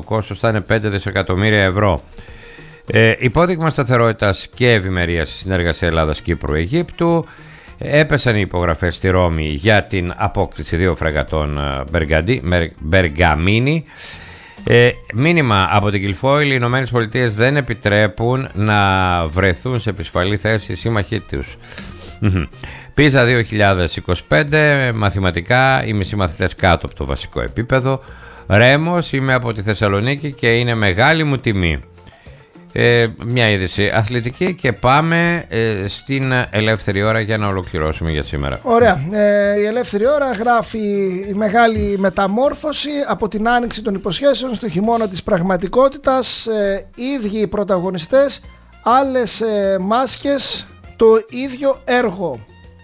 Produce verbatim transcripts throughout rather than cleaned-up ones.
κόστος θα είναι πέντε δισεκατομμύρια ευρώ. Ε, υπόδειγμα σταθερότητας και ευημερίας στη συνεργασία Ελλάδας-Κύπρου-Αιγύπτου. Έπεσαν οι υπογραφές στη Ρώμη για την απόκτηση δύο φρεγατών Μπεργαμίνη. Ε, μήνυμα από την Κιλφόιλ: οι Ηνωμένες Πολιτείες δεν επιτρέπουν να βρεθούν σε επισφαλή θέση οι σύμμαχοί τους. Πίζα δύο χιλιάδες είκοσι πέντε, μαθηματικά, οι μισοί μαθητές κάτω από το βασικό επίπεδο. Ρέμος, είμαι από τη Θεσσαλονίκη και είναι μεγάλη μου τιμή. Ε, μια είδηση αθλητική και πάμε ε, στην ελεύθερη ώρα για να ολοκληρώσουμε για σήμερα. Ωραία. Ε, η ελεύθερη ώρα γράφει η μεγάλη μεταμόρφωση από την άνοιξη των υποσχέσεων στο χειμώνα της πραγματικότητας. Ε, ίδιοι οι πρωταγωνιστές, άλλες ε, μάσκες, το ίδιο έργο.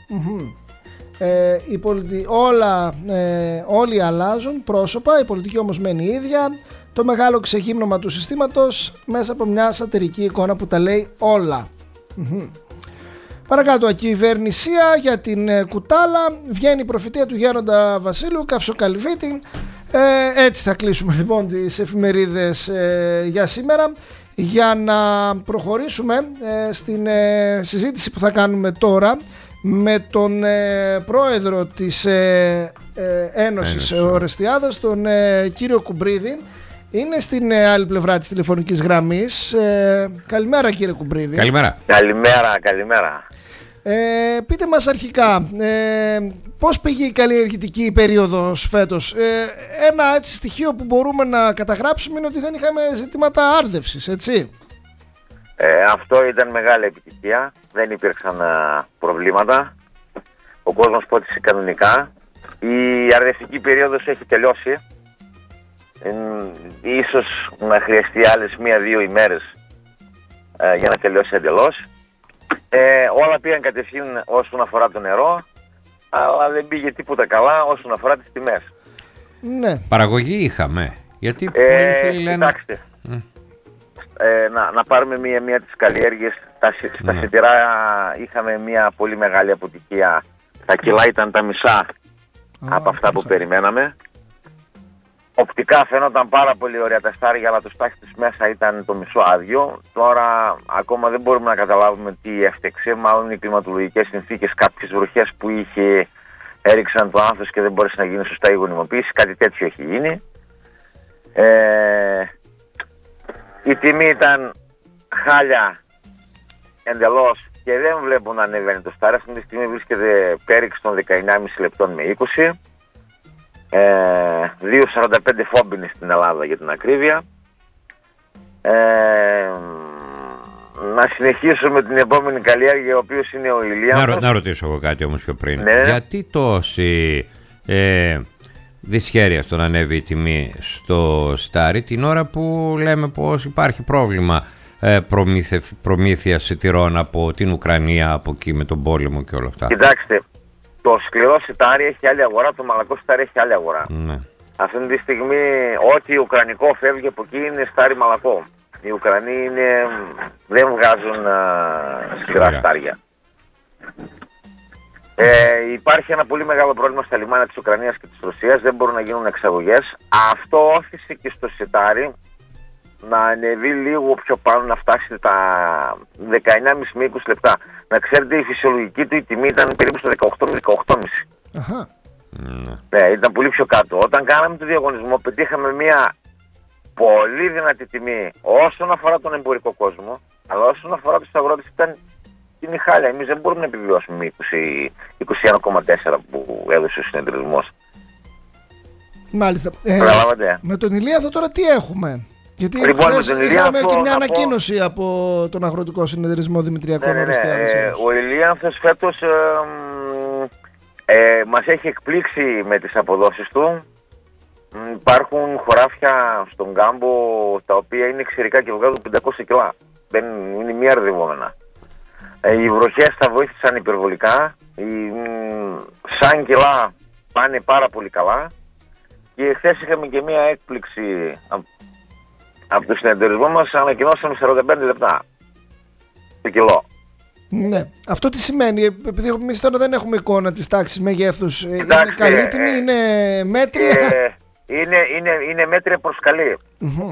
Ε, η πολιτι... όλα, ε, όλοι αλλάζουν πρόσωπα, η πολιτική όμως μένει ίδια. Το μεγάλο ξεγύμνομα του συστήματος μέσα από μια σατυρική εικόνα που τα λέει όλα. Παρακάτω, ακυβερνησία για την ε, κουτάλα. Βγαίνει η προφητεία του Γέροντα Βασίλειου Καυσοκαλυβίτη. ε, Έτσι θα κλείσουμε λοιπόν τις εφημερίδες ε, για σήμερα, για να προχωρήσουμε ε, στην ε, συζήτηση που θα κάνουμε τώρα με τον ε, πρόεδρο της ε, ε, Ένωσης Ορεστιάδας, τον ε, κύριο Κουμπρίδη. Είναι στην ε, άλλη πλευρά της τηλεφωνικής γραμμής. ε, Καλημέρα κύριε Κουμπρίδη. Καλημέρα. Καλημέρα, καλημέρα. ε, Πείτε μας αρχικά ε, πώς πήγε η καλλιεργητική περίοδος φέτος. ε, Ένα έτσι στοιχείο που μπορούμε να καταγράψουμε είναι ότι δεν είχαμε ζητήματα άρδευσης, έτσι. Ε, αυτό ήταν μεγάλη επιτυχία. Δεν υπήρξαν α, προβλήματα. Ο κόσμος πότισε κανονικά. Η αρδευτική περίοδος έχει τελειώσει. Ε, ίσως να χρειαστεί άλλες μία-δύο ημέρες ε, για να τελειώσει εντελώς. Ε, όλα πήγαν κατευθείαν όσον αφορά το νερό, αλλά δεν πήγε τίποτα καλά όσον αφορά τις τιμές. Ναι. Παραγωγή είχαμε. Γιατί ε, λένε... Κοιτάξτε. Mm. Ε, να, να πάρουμε μία, μία τις καλλιέργειες. Στα, στα mm. σιτηρά είχαμε μία πολύ μεγάλη αποτυχία. Τα κιλά ήταν τα μισά oh, από αυτά που περιμέναμε. Οπτικά φαίνονταν πάρα πολύ ωραία τα στάρια, αλλά το στάχι της μέσα ήταν το μισό άδειο. Τώρα ακόμα δεν μπορούμε να καταλάβουμε τι έφτεξε. Μάλλον οι κλιματολογικές συνθήκες, κάποιες βροχές που είχε έριξαν το άνθος και δεν μπόρεσε να γίνει σωστά η γονιμοποίηση. Κάτι τέτοιο έχει γίνει. Ε, η τιμή ήταν χάλια εντελώς και δεν βλέπω να ανεβαίνει το στάρι. Αυτή τη στιγμή βρίσκεται πέριξ των δεκαεννιά κόμμα πέντε λεπτών με είκοσι. Ε, δύο σαράντα πέντε φόμπινες στην Ελλάδα για την ακρίβεια. Ε, να συνεχίσουμε την επόμενη καλλιέργεια, ο οποίος είναι ο ηλίανθος. Να, να ρωτήσω εγώ κάτι όμως πιο πριν. Ναι. Γιατί τόση ε, δυσχέρεια στο να ανέβει η τιμή στο στάρι την ώρα που λέμε πως υπάρχει πρόβλημα ε, προμήθεια, προμήθειας σιτηρών από την Ουκρανία, από εκεί με τον πόλεμο και όλα αυτά? Κοιτάξτε, το σκληρό σιτάρι έχει άλλη αγορά, το μαλακό σιτάρι έχει άλλη αγορά. Ναι. Αυτή τη στιγμή ό,τι ουκρανικό φεύγει από εκεί είναι στάρι μαλακό. Οι Ουκρανοί είναι, δεν βγάζουν α, σκληρά στάρια. Ε, υπάρχει ένα πολύ μεγάλο πρόβλημα στα λιμάνια της Ουκρανίας και της Ρωσίας, δεν μπορούν να γίνουν εξαγωγές. Αυτό όθησε και στο σιτάρι να ανεβεί λίγο πιο πάνω, να φτάσει τα δεκαεννιά κόμμα πέντε με είκοσι λεπτά. Να ξέρετε, η φυσιολογική του η τιμή ήταν περίπου στο δεκαοκτώ με δεκαοκτώ κόμμα πέντε. Αχα. Ναι, ήταν πολύ πιο κάτω. Όταν κάναμε το διαγωνισμό, πετύχαμε μια πολύ δυνατή τιμή όσον αφορά τον εμπορικό κόσμο, αλλά όσον αφορά τους αγρότες ήταν την χάλια. Εμείς δεν μπορούμε να επιβιώσουμε με είκοσι ένα κόμμα τέσσερα που έδωσε ο συνεταιρισμός. Μάλιστα. Ε, με τον Ηλίανθο τώρα τι έχουμε? Γιατί λοιπόν, χθες είχαμε και μια πω... ανακοίνωση από τον αγροτικό συνεταιρισμό Δημητριακών ναι, ναι, ναι. ε, Ο Ηλίανθος φέτος ε, ε, μας έχει εκπλήξει με τις αποδόσεις του. Υπάρχουν χωράφια στον κάμπο τα οποία είναι ξερικά και βγάζουν πεντακόσια κιλά. Δεν είναι μία αρδευόμενα. Ε, οι βροχές τα βοήθησαν υπερβολικά. Οι, σαν κιλά πάνε πάρα πολύ καλά. Και χθες είχαμε και μία έκπληξη από το συνεταιρισμό μας, ανακοινώσαμε σαράντα πέντε λεπτά το κιλό. Ναι. Αυτό τι σημαίνει? Επειδή εμείς τώρα δεν έχουμε εικόνα της τάξης μεγέθους. Κοιτάξτε, είναι καλή τιμή, ε, είναι μέτρια? Ε, είναι, είναι, είναι μέτρια προς καλή. Mm-hmm.